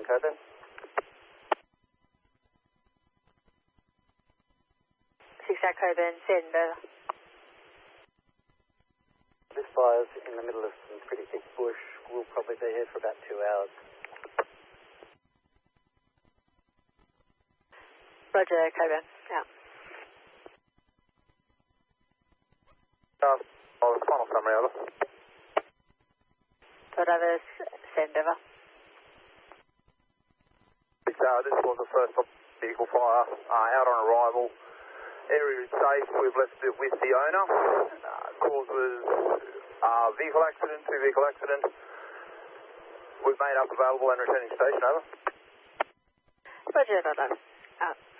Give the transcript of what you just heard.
7 Coburn. Coburn, send over. This fire's in the middle of some pretty thick bush. We'll probably be here for about 2 hours. Roger, Coburn. Out. Final summary, over. Others, send over. This was the first vehicle fire out on arrival. Area is safe. We've left it with the owner. Cause was vehicle accident, 2 vehicle accident. We've made up available and returning station, over. Roger, Out.